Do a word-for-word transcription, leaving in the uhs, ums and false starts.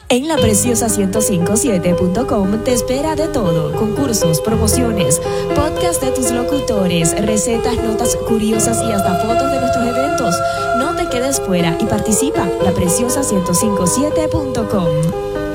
En la preciosa ciento cinco punto siete punto com te espera de todo: concursos, promociones, podcast de tus locutores, recetas, notas curiosas y hasta fotos de nuestros eventos. No te quedes fuera y participa. la preciosa ciento cinco punto siete punto com.